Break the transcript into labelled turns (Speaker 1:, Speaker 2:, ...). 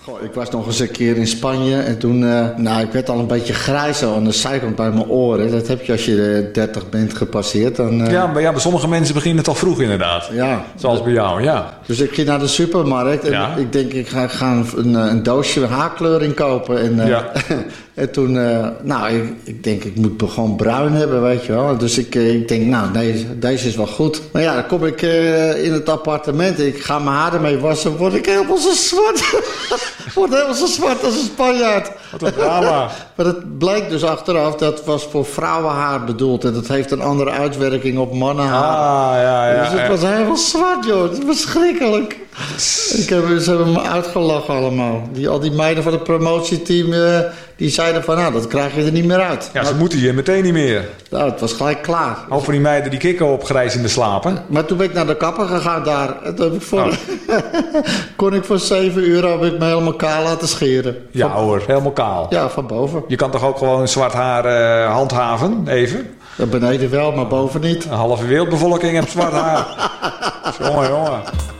Speaker 1: Goh, ik was nog eens een keer in Spanje en toen, ik werd al een beetje grijs aan de zijkant bij mijn oren. Dat heb je als je de 30 bent gepasseerd. Dan,
Speaker 2: bij sommige mensen beginnen het al vroeg inderdaad.
Speaker 1: Ja.
Speaker 2: Zoals bij jou, ja.
Speaker 1: Dus ik ging naar de supermarkt en ik denk ik ga een doosje haarkleuring kopen. En, en toen, ik denk ik moet gewoon bruin hebben, weet je wel. Dus ik denk, deze is wel goed. Maar ja, dan kom ik in het appartement en ik ga mijn haar ermee wassen. Word ik helemaal zo zwart. Word helemaal zo zwart als een Spanjaard.
Speaker 2: Wat een drama.
Speaker 1: Maar het blijkt dus achteraf, dat was voor vrouwenhaar bedoeld. En dat heeft een andere uitwerking op mannenhaar. Dus het was helemaal zwart, joh. Het was verschrikkelijk. Ze hebben me uitgelachen allemaal. Al die meiden van het promotieteam, die zeiden van, dat krijg je er niet meer uit.
Speaker 2: Ja, ze moeten hier meteen niet meer.
Speaker 1: Nou, het was gelijk klaar.
Speaker 2: Ook voor die meiden die kikken op grijs in de slapen.
Speaker 1: Maar toen ben ik naar de kapper gegaan daar. En toen heb ik kon ik voor €7 heb ik me helemaal kaal laten scheren.
Speaker 2: Ja hoor, helemaal kaal.
Speaker 1: Ja, van boven.
Speaker 2: Je kan toch ook gewoon zwart haar handhaven, even?
Speaker 1: Ja, beneden wel, maar boven niet.
Speaker 2: Een halve wereldbevolking heeft zwart haar. Jongen.